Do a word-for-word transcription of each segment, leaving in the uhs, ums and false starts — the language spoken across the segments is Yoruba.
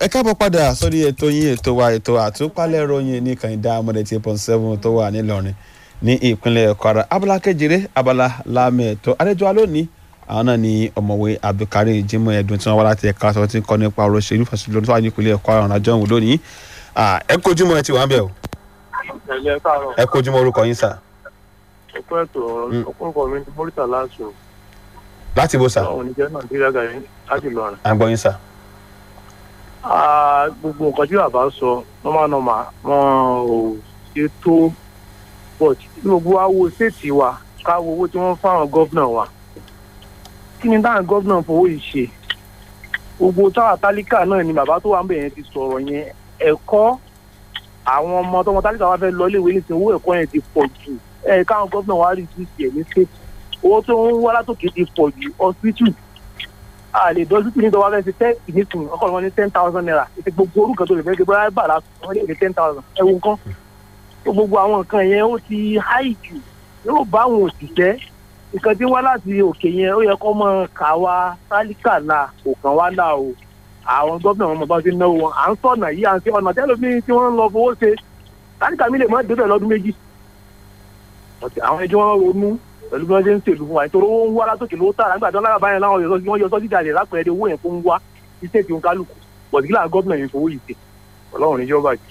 ẹ káàbọ̀ padà sórí ètò yín ètò wa ètò àtúpalẹ̀ ìròyìn ní kànìdá amọ̀dé tí point seven tó wà nílọrin ní ìpínlẹ̀ Kwara abala kejìlé abala láàmì ètò àlejò alónìí àwọn náà ni ọ̀mọ̀wé Abdulkareem Jimoh Ẹ̀dùn tí wọ́n wá láti ẹ̀ka tó ti kọ́ nípa ọ̀rọ̀ òṣèlú fásitì lónìí tó wà ní ìpínlẹ̀ Kwara ọ̀nà àjọ ìwò lónìí ẹ kojú mọ́ ẹ ti wà ń bẹ̀ o ẹ kojú mọ́ orúkọ yín sà. ọ̀pọ̀ ètò ọ̀pọ̀lọpọ̀ mi ti mọ́rítà láṣọ. láti bó sà. àwọn oníjẹ́ Nàìjíríà gàrí láti lọrin. àgbọ̀ yín sà. gbogbo nǹkan tí bàbá sọ normal normal wọn ò ṣe tó but gbogbo wa wo ṣèètì wa ká wo owó tí wọ́n fáwọn gọ́vnà wa kí ni táwọn gọ́vnà fowó yìí ṣe gbogbo táwa tálíkà náà ni bàbá tó wà ń bẹ̀ yẹn ti sọ̀rọ̀ yẹn ẹ̀kọ́ àwọn ọmọ tọmọ tálíkà wa fẹ́ lọ iléèwé nísìnyí owó ẹ̀kọ́ yẹn ti pọ̀ jù ẹ̀ káwọn gọ́vnà wa rí sí tiẹ̀ ní ṣèètì owó tó ń wá látòkè ti pọ̀ jù hospital a lè dọ́jú tí nítorí wọ́n fẹ́ ṣe tẹ́ẹ̀tì nísìnyí ọkọ̀ wọn ní ten thousand naira ètò gbogbo orúkọ tó lè fẹ́ gbé bá bàrà wọn lè ten thousand ẹ̀wọ̀n kan tó gbogbo àwọn nǹkan yẹn ó ti háì jù yóò bá àwọn òṣìṣẹ́ nǹkan tí wá láti òkè yẹn ó yẹ kó mọ ká wa tálíkà là kò kàn wá là o àwọn gómìnà wọn mọ bá ṣe náwó wọn à ń sọ̀nà yìí à ń ṣe ọ̀nà tẹ́lómi tí wọ́n ń lọ fowó ṣe tálíkà mi lè má débẹ̀ lọ́dún méjì àwọn ẹjọ́ wọn ronú pẹ̀lú bí wọ́n ṣe ń ṣèlú fún wa nítorí owó ń wá látòkè lówó tààrà nígbà tí wọ́n lára báyẹn láwọn wọ́n yọ sọ́jí jáde lápẹ̀ẹ́dẹ́ owó yẹn fún wá iṣẹ́ tí ó ń kálukú bọ̀dígílà gómìnà yẹn fowó yìí ṣe ọlọ́run níjọba jù.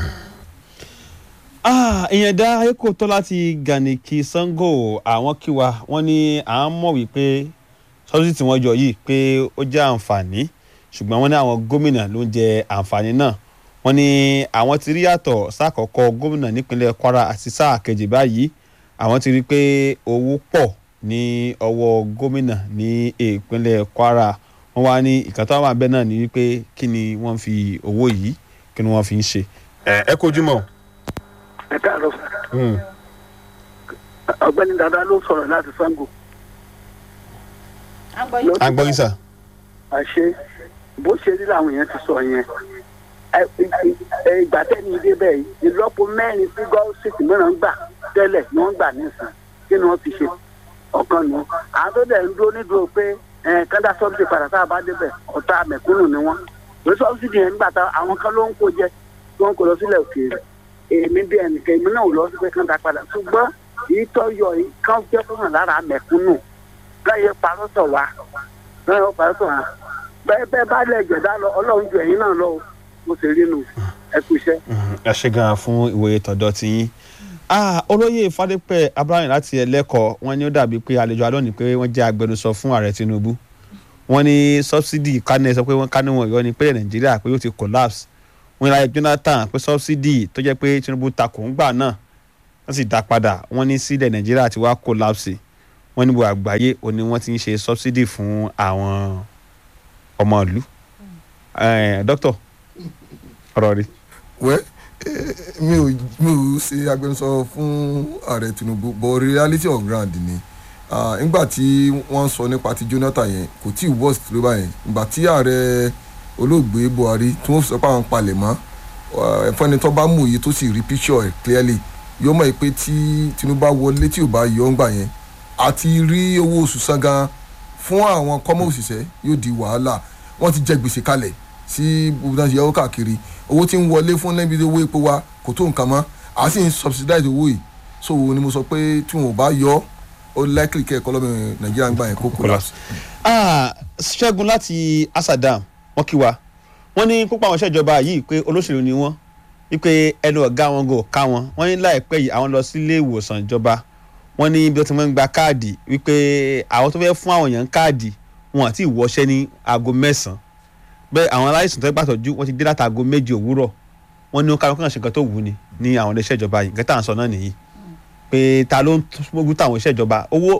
ìyẹn dá ayékò tó láti Gànìkì Sango àwọn kíwa wọ́n ní à ń mọ̀ wípé sọ́jí tí wọ́n jọ yìí pé ó jẹ́ àǹfààní ṣùgbọ́n wọ́n ní àwọn gómìnà ló ń jẹ àǹfààní náà wọ́n ní àwọn ti rí yàtọ̀ sáàkọ́kọ́ gómìnà nípínlẹ̀ Kwara àti sáà kejì báyìí àwọn ti rí i pé owó pọ̀ ní ọwọ́ gómìnà ní ìpínlẹ̀ Kwara wọ́n wá ní ìkàtà wà bẹ́ẹ̀ náà ní wípé kí ni wọ́n fi owó yìí kí ni wọ́n fi ń ṣe. ẹ ẹ kojú mọ́. ẹ káàárọ̀ ọ̀gbẹ́ni dada ló sọ̀rọ̀ láti Sango. agbọ́yìn sà. àṣé bó ṣe rí làwọn èèyàn ti sọ yẹn ìgbà tẹ́ni ilé bẹ́ẹ̀ ìlọ́po mẹ́rin tí gọ́ọ̀sìtì mìíràn gbà tẹ́lẹ̀ ni wọ́n gbà nísìn kí ni wọ́n fi ṣe ọ̀kan nù. àwọn tó dẹ̀ ń dúró nídúró pé kọ́ńdà sọ́bìsì padà tá a bá débẹ̀ ọ̀tá mẹ̀kúnnù ni wọ́n. lórí sọ́bìsì yẹn nígbà tá àwọn kan ló ń kó jẹ tó ń kó lọ sílẹ̀ òkèèrè èmi bí ẹnìkan èmi náà ò lọ sí pé kọ́ńdà padà ṣùgbọ́n èyí tó yọ yìí kán jẹ́ fún lára mẹ̀kúnnù káyé parọ́sọ̀ wa káyé parọ́sọ̀ wa bẹ́ẹ̀ bẹ́ẹ̀ bá lẹ̀ jẹ̀dá lọ ọlọ́run ju ẹ̀yin náà lọ mo sì rí nu ẹ kú iṣẹ́. ẹ ṣe gan fún ìwòye tọ̀dọ̀ tí yín. olóyè Fádépẹ́ Abraham láti Ẹlẹ́kọ̀ wọ́n ní ó dàbí pé àlejò alónìí pé wọ́n jẹ́ agbẹnusọ fún ààrẹ Tinubu wọ́n ní sọ́bsidì kánẹ́ sọ pé wọ́n kánẹ́ wọn yọ ní pé Nàìjíríà pé yóò ti collapse wọ́n ní láyé Jonathan pé sọ́bsidì tó jẹ́ pé Tinubu takò ń gbà náà wọ́n sì dá padà wọ́n ní sílẹ̀ Nàìjíríà ti wá collapse wọ́n ní gbogbo àgbáyé òní wọ́n ti ń ṣe sọ́bsidì fún àwọn ọmọ ìlú. dókítà ọ̀rọ̀ rí. wẹ́ mi ò mi ò ṣe agbẹnusọ fún ààrẹ Tinubu but reality of ground ni nígbà tí wọ́n sọ nípa ti Jonathan yẹn kò tí ì worst ló báyẹn ìgbà tí ààrẹ olóògbé Buhari tí wọ́n sọ pé àwọn palẹ̀ mọ́ ẹ̀fọ́ni tó bá mú òye tó sì rí picture ẹ̀ clearly yóò mọ̀ pé tí Tinubu bá wọlé tí ò bá yọ ńgbà yẹn àti rí owó oṣù san gan fún àwọn kọ́mọ òṣìṣẹ́ yóò di wàhálà wọ́n ti jẹ gbèsè kalẹ̀ sí gbogbo ìyàwó káàkiri owó tí ń wọlé fún lẹ́bi owó epo wa kò tó nǹkan mọ́ à sì ń subsidize owó yìí so ni mo sọ pé tí wọn ò bá yọ ó likely kẹ́ ẹ̀kọ́ lọ́mọ Nàìjíríà ń gbà yẹn kó collapse. Ṣẹ́gun láti Asadam wọ́n kí wa wọ́n ní púpọ̀ àwọn ìṣèjọba yìí pé olóṣèlú ni wọ́n wípé ẹnu ọ̀gá wọn gò ká wọn wọ́n ní láìpẹ́ yìí àwọn lọ sí ilé ìwòsàn ìjọba wọ́n ní bí wọ́n ti máa ń gba káàdì wípé àwọn tó fẹ́ fún àwọn èèyàn káàdì wọn àti ìwọṣẹ́ ní aago mẹ́sàn-án bẹ́ẹ̀ àwọn aláìsàn tó gbàtọ́jú wọ́n ti dé láti aago méje òwúrọ̀ wọ́n ní kálukú kan ṣe nǹkan tó wù ní ní àwọn iléeṣẹ́ ìjọba yìí nǹkan tá à ń sọ náà nìyí pé ta ló ń mógún táwọn iṣẹ́ ìjọba owó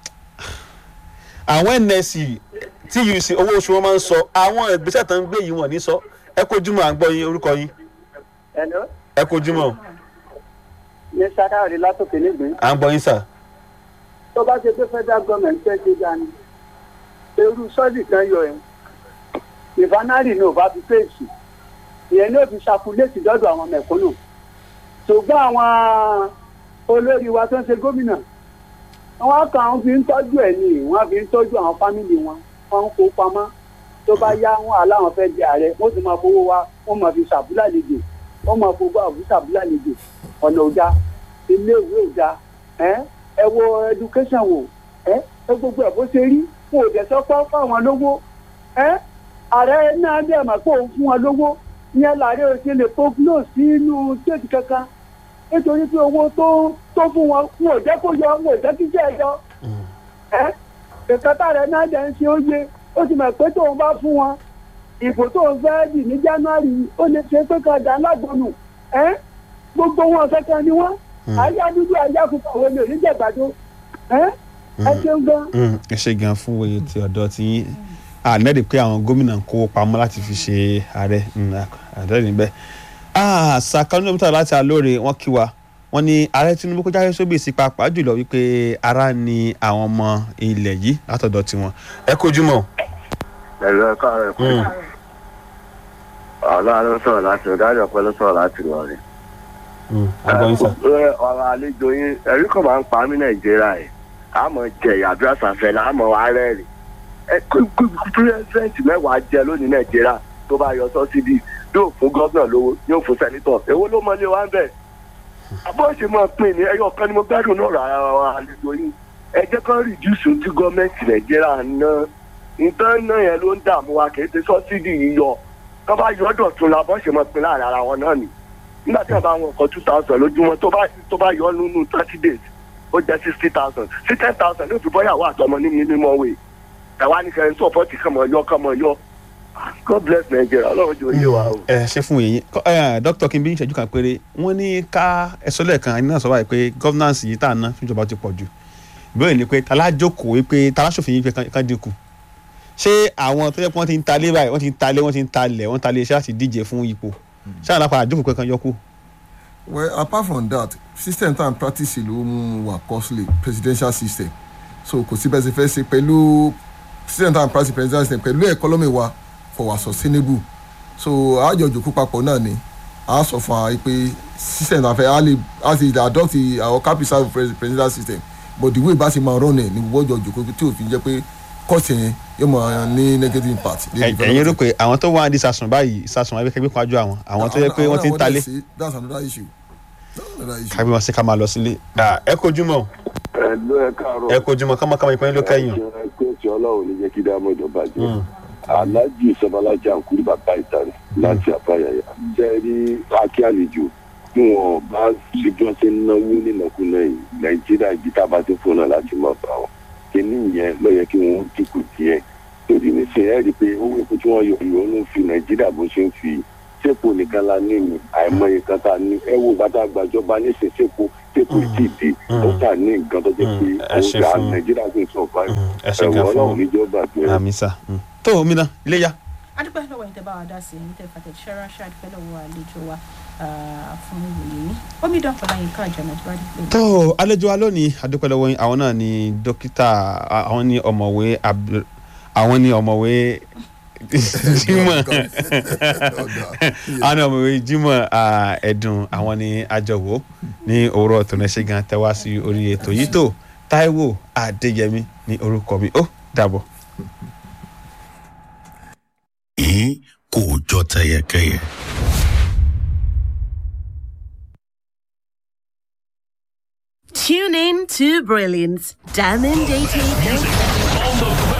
àwọn N S C T U C owó oṣù wọn máa ń sọ àwọn ìgbésẹ̀ tó ń gbé yìí wọ́n ní sọ ẹ kojúmọ́ à ń gbọ́ yín orúkọ yín. ẹ kojúmọ́. ní sàkáàrí látòkè nígbìn. à ń gbọ́ yín sà. tó bá ṣe pé federal government fẹ́ ṣe dání irú sọ́ọ̀dì kan yọ ẹ̀ ìfanárì ní òbá fi fèsì ìyẹn ní òfin ṣàkúlẹ̀sì dọ́dọ̀ àwọn mẹ̀kúnnù ṣùgbọ́n àwọn olórí wa tó ń ṣe gómìnà wọ́n kàn án fi ń tọ́jú ẹ̀ ní wọ́n fi ń tọ́jú àwọn fámìlì wọn wọ́n ń kó pamọ́ tó bá yá wọn aláwọn fẹ́ di ààrẹ wọ́n ti máa fowó wa wọ́n máa fi ṣàbúlà lejò wọ́n máa fowó àbú ṣàbúlà lejò ọ̀nà òjà ilé ìwé òjà ẹ wo education wò ẹ gbogbo ẹ̀ bó ṣe rí kó o dẹ̀ sọ́kọ́ fáwọn lówó ààrẹ náà dẹ̀ mà pé òun fún wọn lówó ìyẹn làárẹ̀ ò ṣe lè pọ́ńpùlò sínú stéètì kankan nítorí pé owó tó tó fún wọn wọn ò jẹ́ kó yọ wọn ò jẹ́ kí jẹ́ yọ kẹ̀kẹ́tà rẹ̀ náà dẹ̀ ń ṣe óye ó ti mọ̀ pé tóun bá fún wọn ìbò tóun fẹ́ dì ní January ó lè ṣe pé kan dà lágbónú gbogbo wọn kankan ni wọn àyà dúdú àyà pupa àwọn ènìyàn oníjẹ̀gbàdo ẹ ṣeun gan. ẹ ṣe gan fún òye ti ọ̀dọ́ tí yín ànẹ́rì pé àwọn gómìnà ń kó pamọ́ láti fi ṣe ààrẹ àdẹ́rì níbẹ̀. sàkánú dókítà láti Alóore wọ́n kí wa wọ́n ní ààrẹ Tinubu kó jáde sóbì sí pàápàá jùlọ wípé ara ni àwọn ọmọ ilẹ̀ yìí látọ̀dọ̀ tiwọn. ẹ kojú mọ́. ẹ̀rọ ẹ̀ka rẹ̀ kú. ọ̀la ló sọ̀rọ̀ láti ọ̀dájọ́ pẹ́ ló sọ̀rọ̀ láti lọ rẹ̀. ọ̀rọ̀ àlejò yín ẹ̀rí kan máa ń pa mí Nàìjíríà ẹ̀ àmọ́ jẹ ìyàdúrà sàfẹ́ làmọ́ wa rẹ̀ rè pírẹsidẹ́ǹtì mẹ́wàá jẹ lónìí Nàìjíríà tó bá yọ sọ́sídì yóò fún gọ́vnà lówó yóò fún sẹ́nitọ̀ èwo ló mọ́lé wa ń bẹ̀. àbọ̀ ṣe máa pín ní ẹyọ kan ni mo gbádùn náà rà ara àlejò yín ẹ jẹ́ kán rìdíùsù tí gọ́ọ̀mẹ̀ntì Nàìjíríà ná nǹkan náà yẹn ló ń dààmú wa kì í ṣe sọ́sídì yíyọ tó bá yọ dọ̀tun la bọ́ ṣe máa pín láàrin ara wọn náà ni nígbà tí wọ́n bá wọn kọ two thousand lójúmọ́ tó bá yọ nínú thirty days ó jẹ́ sixty thousand sí ten thousand ló fi bọ́yàwó àtọmọ ní minimum wage ẹ̀wá ní kẹrin tó ọ̀pọ̀ tí kàmọ́ yọ kàmọ́ yọ God bless Nigeria ọlọ́run jù oyè wa o. ẹ ṣe fún yìí dókítà kí n bí ìṣẹ́jú kan péré wọ́n ní ká ẹ̀sọ́ lẹ́ẹ̀kan ẹni náà sọ báyìí pé governance yìí tá à ń ná fún ìjọba ti pọ̀ jù ìbéèrè ni pé talájókòó pé taláṣòfin yìí pé kán dínkù ṣé àwọn tó yẹ pé wọ́n ti ń talé báyìí wọ́n ti ń talé wọ́n ti ń talẹ̀ wọ́n ń talé iṣẹ́ láti díje fún ipò ṣé àwọn alápàdà jókòó pé kán yọkù. Well, apart from that, system time practice ló mú wa costly presidential system. So kò sí bẹ́ẹ̀ ṣe fẹ́ ṣe pẹ̀lú system time practice presidential system pẹ̀lú economy wa for wa sustainable. So àjọ òjòkú papọ̀ náà ni a sọ fún wa pé system náà fẹ́ a lè a ti adopt our capital presidential system but the way bá ṣe máa run ẹ̀ ní gbogbo ọjọ́ òjòkú tí òfin jẹ́ pé cost yẹn yóò máa ní negative impact. ẹ̀yin rò pé àwọn tó wà ní sàsùn báyìí sàsùn wọn ẹgbẹ́ pàjọ àwọn àwọn tó yẹ pé wọ́n ti ń talé. That's another issue. kábí wọn sí ká máa lọ sílé. ẹ kojú mọ́. ẹ ló ẹ káàárọ̀. ẹ kojú mọ́ kámọ́ kámọ́ ìpínlẹ̀ ló kẹ́yìn. ẹ pé tí Ọlọ́run ní jẹ́ kí dáàmú ìjọba jẹ́. Aláàjì Sọmọlájà Nkúrú bàbá ìtàrí láti àbáyàyà. jẹ́ rí akí àlejò tí wọ́n bá ṣe bí wọ́n ṣe ń náwó nínàkúnà yìí Nàìjíríà ibi tá a bá ti fún náà láti máa bá wọn. kíní yẹn ló yẹ kí wọ́n dínkù díẹ̀. torí ní ṣe ẹ́ rí i pé owó epo tí wọ́n yọ ìyọ́nú fi Nàìjíríà bó ṣe ń fi sẹ́pò nìkan la ní ní àìmọye kan tá a ní ẹ wo bàtà gbàjọba níṣẹ́ sẹ́pò sẹ́pò tí ì dé ó tà ní nǹkan tó jẹ́ pé ó gbà Nàìjíríà sì ń sọ báyìí ẹ̀wọ̀n Ọlọ́run níjọba bẹ̀rẹ̀. àmì sà tó omi náà ilé yá. adúpẹ́ lọ́wọ́ yìí tẹ́ bá wa dá sí ẹ̀yìn tẹ́ fàtẹ́ ṣẹ́ra ṣáà adúpẹ́ lọ́wọ́ àlejò wa fún ìwòye yìí omidan Fọláyínká Àjànà tó bá dé pé. tó àlejò wa lónìí adúpẹ́ lọ́wọ́ yín àwọn náà ni dókítà àwọn ni ọ̀mọ̀wé àwọn ni ọ̀mọ̀wé Jimoh àwọn ọ̀mọ̀wé Jimoh ẹ̀dùn àwọn ni àjọwò ní òwúrọ̀ tó náà ṣe gan tẹ́wá sí orí ètò yìí tó Táíwò Adéyẹmí ní orúkọ mi ó dàbọ̀. yìí kò jọ tẹyẹkẹyẹ. Tune in to Brilliance, Diamond eighty-eight point seven.